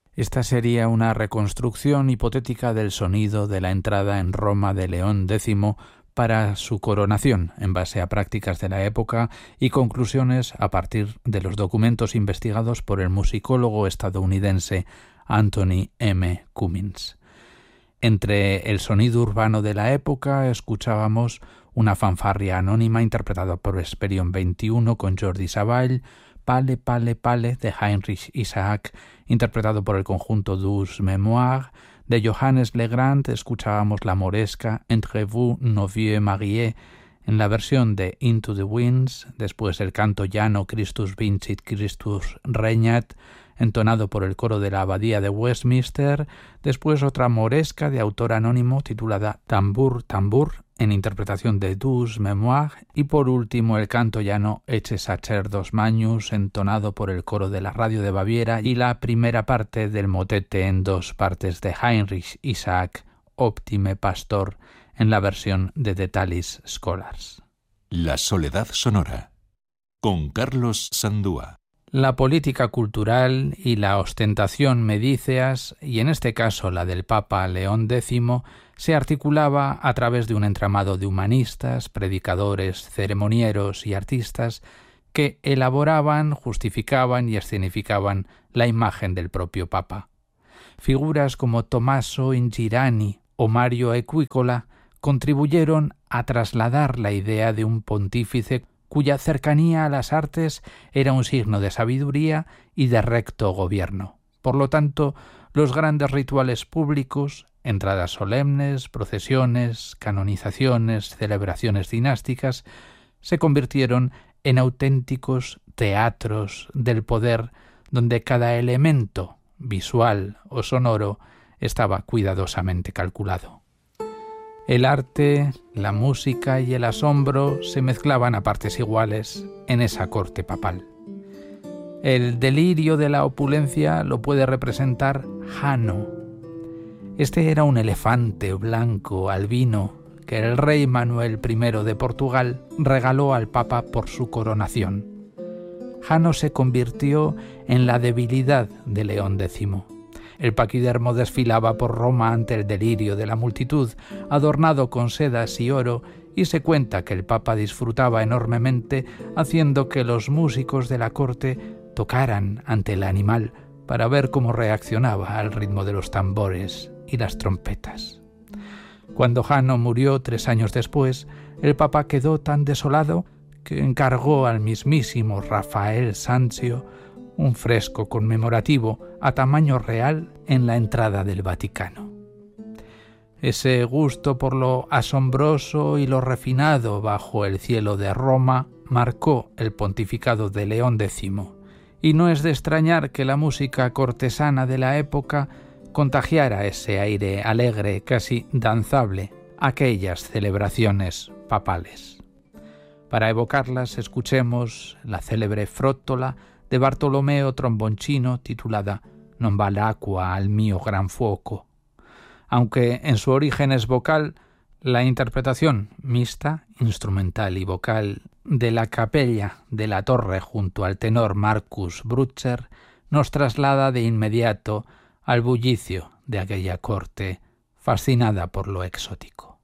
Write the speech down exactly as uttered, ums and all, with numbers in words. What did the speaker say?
Esta sería una reconstrucción hipotética del sonido de la entrada en Roma de León X para su coronación, en base a prácticas de la época y conclusiones a partir de los documentos investigados por el musicólogo estadounidense Anthony M. Cummins. Entre el sonido urbano de la época escuchábamos una fanfarria anónima interpretada por Hesperion veintiuno con Jordi Savall, Pale, Pale, Pale de Heinrich Isaac, interpretado por el conjunto Douze Mémoires. De Johannes Legrand escuchábamos la moresca Entre vous, nos vieux mariés, en la versión de Into the Winds, después el canto llano Christus vincit, Christus regnat, entonado por el coro de la abadía de Westminster, después otra moresca de autor anónimo titulada Tambour, Tambour, en interpretación de Douze Mémoires, y por último el canto llano Ecce Sacerdos Magnus, entonado por el coro de la radio de Baviera, y la primera parte del motete en dos partes de Heinrich Isaac, Optime Pastor, en la versión de The Thalys Scholars. La soledad sonora, con Carlos Sandúa. La política cultural y la ostentación medíceas, y en este caso la del Papa León X, se articulaba a través de un entramado de humanistas, predicadores, ceremonieros y artistas que elaboraban, justificaban y escenificaban la imagen del propio Papa. Figuras como Tommaso Ingirani o Mario Equicola contribuyeron a trasladar la idea de un pontífice cuya cercanía a las artes era un signo de sabiduría y de recto gobierno. Por lo tanto, los grandes rituales públicos, entradas solemnes, procesiones, canonizaciones, celebraciones dinásticas, se convirtieron en auténticos teatros del poder donde cada elemento, visual o sonoro, estaba cuidadosamente calculado. El arte, la música y el asombro se mezclaban a partes iguales en esa corte papal. El delirio de la opulencia lo puede representar Jano. Este era un elefante blanco albino que el rey Manuel I de Portugal regaló al Papa por su coronación. Jano se convirtió en la debilidad de León X. El paquidermo desfilaba por Roma ante el delirio de la multitud, adornado con sedas y oro, y se cuenta que el Papa disfrutaba enormemente haciendo que los músicos de la corte tocaran ante el animal para ver cómo reaccionaba al ritmo de los tambores y las trompetas. Cuando Jano murió tres años después, el Papa quedó tan desolado que encargó al mismísimo Rafael Sanzio un fresco conmemorativo a tamaño real en la entrada del Vaticano. Ese gusto por lo asombroso y lo refinado bajo el cielo de Roma marcó el pontificado de León X, y no es de extrañar que la música cortesana de la época contagiara ese aire alegre, casi danzable, aquellas celebraciones papales. Para evocarlas, escuchemos la célebre frótola de Bartolomeo Tromboncino titulada Non va l'acqua al mio gran fuoco. Aunque en su origen es vocal, la interpretación mixta, instrumental y vocal, de la capella de la torre junto al tenor Marcus Brutzer nos traslada de inmediato al bullicio de aquella corte fascinada por lo exótico.